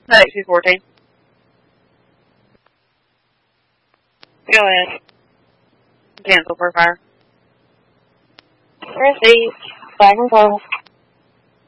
Medic 214. Go ahead. Cancel for fire. Received. Flag and close.